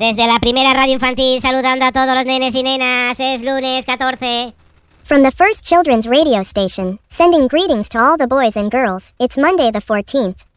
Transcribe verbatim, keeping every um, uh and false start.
Desde la primera radio infantil, saludando a todos los nenes y nenas, es lunes catorce. From the first children's radio station, sending greetings to all the boys and girls, it's Monday the fourteenth.